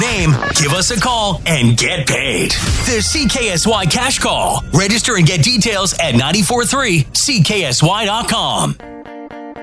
name, give us a call, and get paid. The CKSY Cash Call. Register and get details at 943CKSY.com.